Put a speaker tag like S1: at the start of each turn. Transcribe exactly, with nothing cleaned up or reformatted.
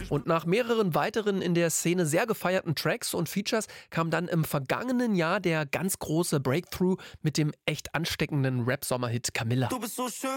S1: Und nach mehreren weiteren in der Szene sehr gefeierten Tracks und Features kam dann im vergangenen Jahr der ganz große Breakthrough mit dem echt ansteckenden Rap-Sommerhit Camilla.
S2: Du bist so schön